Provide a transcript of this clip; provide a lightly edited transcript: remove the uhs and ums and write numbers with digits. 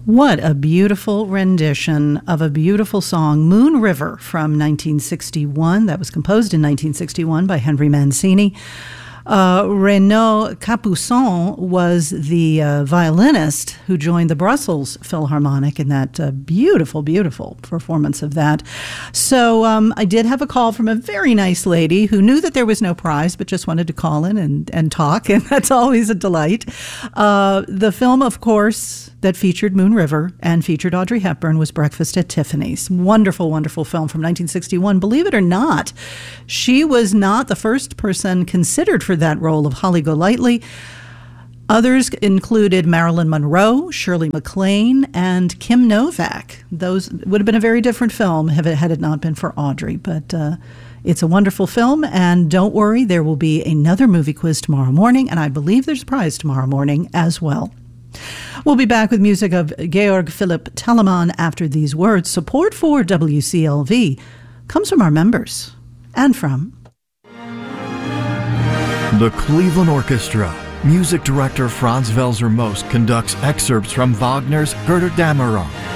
What a beautiful rendition of a beautiful song, Moon River, from 1961. That was composed in 1961 by Henry Mancini. Renaud Capuçon was the violinist who joined the Brussels Philharmonic in that beautiful, beautiful performance of that. So I did have a call from a very nice lady who knew that there was no prize, but just wanted to call in and talk, and that's always a delight. The film, of course, that featured Moon River and featured Audrey Hepburn was Breakfast at Tiffany's. Wonderful, wonderful film from 1961. Believe it or not, she was not the first person considered for that role of Holly Golightly. Others included Marilyn Monroe, Shirley MacLaine, and Kim Novak. Those would have been a very different film had it not been for Audrey. But it's a wonderful film, and don't worry, there will be another movie quiz tomorrow morning, and I believe there's a prize tomorrow morning as well. We'll be back with music of Georg Philipp Telemann after these words. Support for WCLV comes from our members and from the Cleveland Orchestra. Music director Franz Welser Most conducts excerpts from Wagner's Götterdämmerung